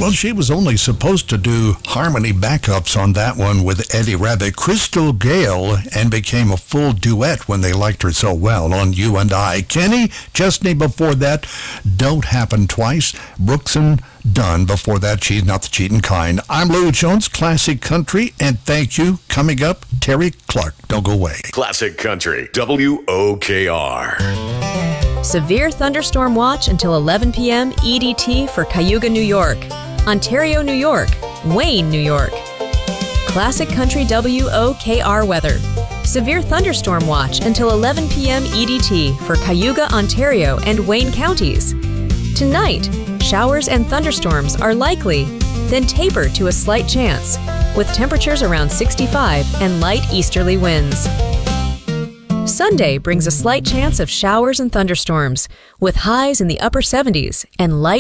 Well, she was only supposed to do harmony backups on that one with Eddie Rabbitt, Crystal Gale, and became a full duet when they liked her so well on You and I. Kenny Chesney before that, Don't Happen Twice. Brooks and Dunn before that, She's Not the Cheating Kind. I'm Lou Jones, Classic Country, and thank you. Coming up, Terry Clark. Don't go away. Classic Country, WOKR. Severe thunderstorm watch until 11 p.m. EDT for Cayuga, New York, Ontario, New York, Wayne, New York. Classic Country WOKR weather. Severe thunderstorm watch until 11 p.m. EDT for Cayuga, Ontario, and Wayne counties. Tonight, showers and thunderstorms are likely, then taper to a slight chance, with temperatures around 65 and light easterly winds. Sunday brings a slight chance of showers and thunderstorms, with highs in the upper 70s and light